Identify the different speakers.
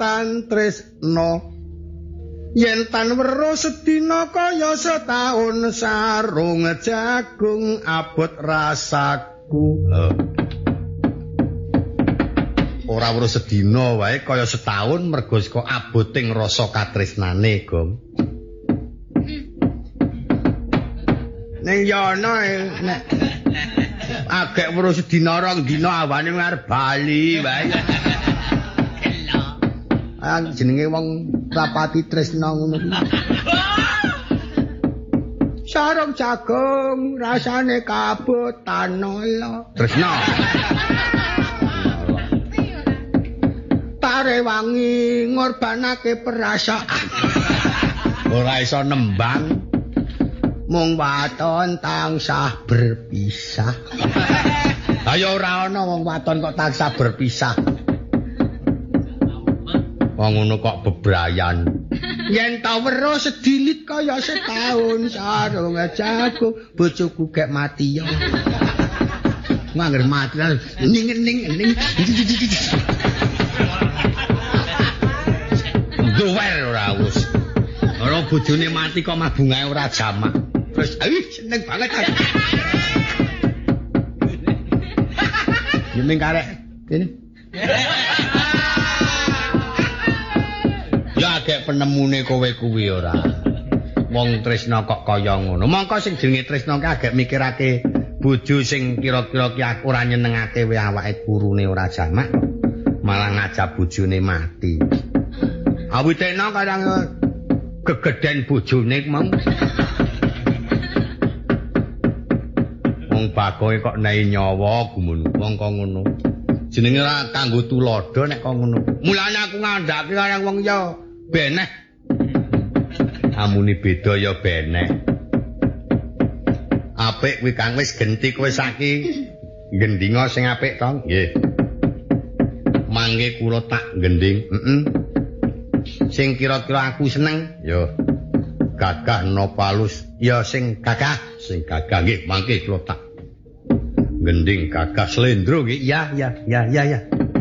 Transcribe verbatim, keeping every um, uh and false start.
Speaker 1: tan tresno yen tan weruh sedina kaya setahun sarung jagung abot rasaku. Oh. Ora weruh sedina wae kaya setahun mergo saka aboting rasa katresnane, Gong. Ning yono nek agek weruh sedina rong dina awane arep bali wae. Ah jenenge wong rapati tresna ngono kuwi. Sarung jagung rasane kabut tanola. Tresna. Tare wangi ngorbanake perasaan. Ora iso nembang. Mung waton tansah berpisah. Ayo ora ana wong waton kok tansah berpisah. Wong ngono kok bebrayan. Yen ta weruh sedilit kaya setahun sarung jagung bojoku gek mati yo. Ngangger mati ning-ning ning. Duwer ora wis. Ora bojone mati kok mabungae ora jamak. Terus awi seneng banget. Yen ning karek kene. Ya agek penemune kowe kuwi ora. Wong tresna kok kaya ngono. Mongko sing jenenge tresna ki agek mikirake bojo sing kira-kira ki ora nyenengake wae awake kurune ora jamak malah ngajak bojone mati. Awitena kadang gegeden bojone mau. Wong bagoe kok nai nyawa gumun wong kok ngono. Jenenge ora kanggo tulodo nek kok ngono. Mulane aku ngandhake kaya wong ya beneh. Amune beda ya beneh. Apik kuwi Kang wis genti kowe saki gendinga sing apik to? Nggih. Mangke kula tak gending. Heeh. Sing kira-kira aku seneng ya gagah nopalus ya sing gagah sing gagah nggih mangke kula tak gending gagah slendro nggih ya ya ya ya ya